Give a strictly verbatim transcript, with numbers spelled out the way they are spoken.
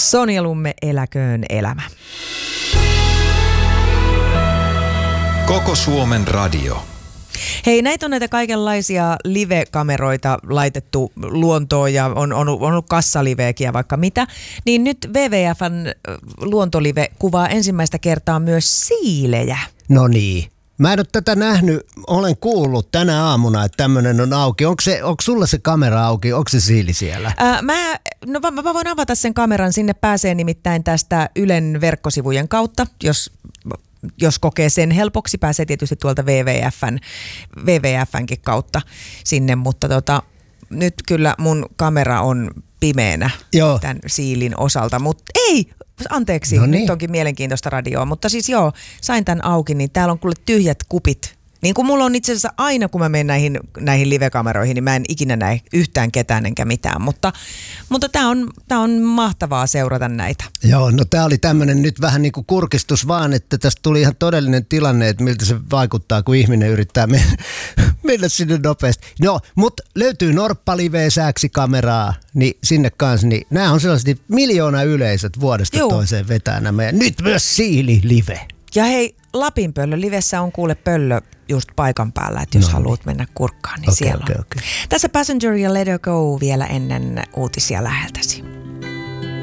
Sonja Lumme, eläköön elämä. Koko Suomen radio. Hei, näitä on näitä kaikenlaisia live-kameroita laitettu luontoon ja on, on, on ollut kassaliveekin ja vaikka mitä. Niin nyt W W F:n luontolive kuvaa ensimmäistä kertaa myös siilejä. No niin. Mä en ole tätä nähnyt, olen kuullut tänä aamuna, että tämmöinen on auki. Onko, se, onko sulla se kamera auki, onko se siili siellä? Ää, mä, no, mä, mä voin avata sen kameran, sinne pääsee nimittäin tästä Ylen verkkosivujen kautta, jos... Jos kokee sen helpoksi, pääsee tietysti tuolta W W F:n, W W F:nkin kautta sinne, mutta tota, nyt kyllä mun kamera on pimeänä joo. tämän siilin osalta, mutta ei, anteeksi, no niin. Nyt onkin mielenkiintoista radioa, mutta siis joo, sain tämän auki, niin täällä on kuule tyhjät kupit. Niin kuin mulla on itse asiassa aina, kun mä menen näihin, näihin live-kameroihin, niin mä en ikinä näe yhtään ketään enkä mitään, mutta, mutta tää on, tää on mahtavaa seurata näitä. Joo, no tää oli tämmönen nyt vähän niin kuin kurkistus vaan, että tästä tuli ihan todellinen tilanne, että miltä se vaikuttaa, kun ihminen yrittää mennä, mennä sinne nopeasti. No, mutta löytyy norppalive sääksi kameraa, niin sinne kanssa, niin nämä on sellaiset miljoona yleisöt vuodesta Juu. toiseen vetää nämä, ja nyt myös siili-live. Ja hei, Lapin pöllö, livessä on kuule pöllö just paikan päällä, että jos no, haluat mennä kurkkaan, niin okay, siellä on. Okay, okay. Tässä Passenger ja Let Her Go vielä ennen uutisia läheltäsi.